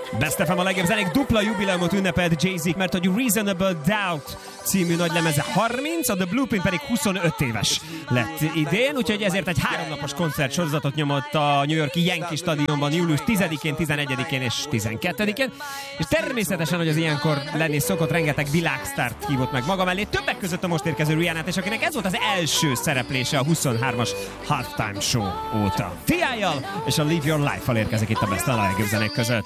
Best FM a legjobb zenék dupla jubileumot ünnepelt Jay-Z, mert a Reasonable Doubt című nagy lemeze 30, a The Blueprint pedig 25 éves lett idén, úgyhogy ezért egy 3 napos koncertsorozatot nyomott a New York-i Yankee stadionban július 10-én, 11-én és 12-én, és természetesen, hogy az ilyenkor lenni szokott, rengeteg világsztárt hívott meg maga mellé, többek között a most érkező Rihannát, és akinek ez volt az első szereplése a 23-as Halftime Show óta. T.I.-jal és a Live Your Life-val érkezik itt a Best a legjobb zenék között.